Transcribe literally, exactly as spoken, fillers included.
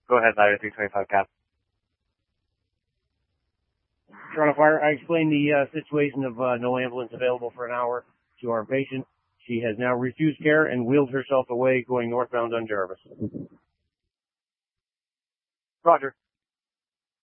Go ahead, Ladder three twenty-five Cap. Toronto Fire, I explained the uh, situation of uh, no ambulance available for an hour to our patient. She has now refused care and wheeled herself away going northbound on Jarvis. Roger.